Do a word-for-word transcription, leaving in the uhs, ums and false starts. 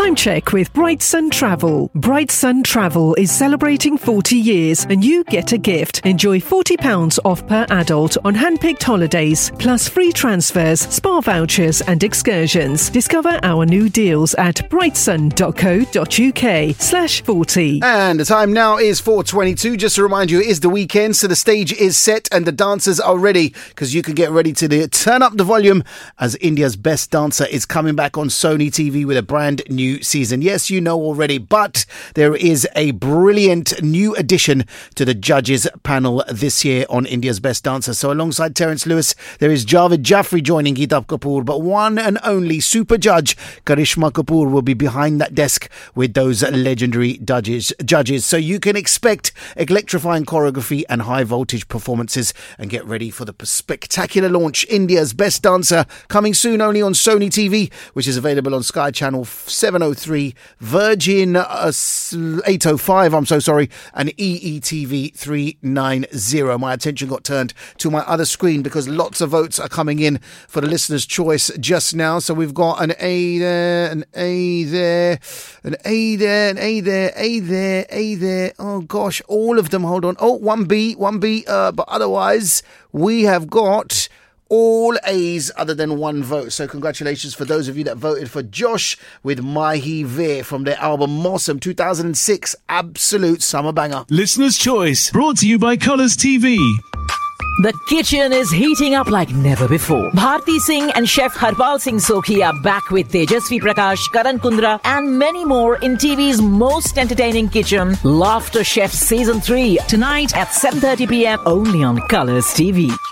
Time check with Bright Sun Travel. Bright Sun Travel is celebrating forty years and you get a gift. Enjoy forty pounds off per adult on hand-picked holidays, plus free transfers, spa vouchers and excursions. Discover our new deals at brightsun.co.uk slash 40. And the time now is four twenty-two. Just to remind you, it is the weekend, so the stage is set and the dancers are ready, because you can get ready to the, turn up the volume as India's Best Dancer is coming back on Sony T V with a brand new season. Yes, you know already, but there is a brilliant new addition to the judges panel this year on India's Best Dancer. So alongside Terence Lewis, there is Javed Jaffrey joining Geetab Kapoor, but one and only super judge Karishma Kapoor will be behind that desk with those legendary judges. Judges. So you can expect electrifying choreography and high voltage performances, and get ready for the spectacular launch. India's Best Dancer coming soon only on Sony T V, which is available on Sky Channel seven oh three, Virgin uh, eight oh five, I'm so sorry, and E E T V three ninety. My attention got turned to my other screen because lots of votes are coming in for the listener's choice just now. So we've got an A there, an A there, an A there, an A there, A there, A there. Oh gosh, all of them. Hold on. Oh, one B, one B. Uh, but otherwise, we have got all A's other than one vote. So congratulations for those of you that voted for Josh with Mahi Veer from their album Mosam two thousand six. Absolute summer banger. Listener's Choice, brought to you by Colours T V. The kitchen is heating up like never before. Bharti Singh and Chef Harpal Singh Sokhi are back with Tejasvi Prakash, Karan Kundra and many more in T V's most entertaining kitchen, Laughter Chef Season three, tonight at seven thirty p.m. only on Colours T V.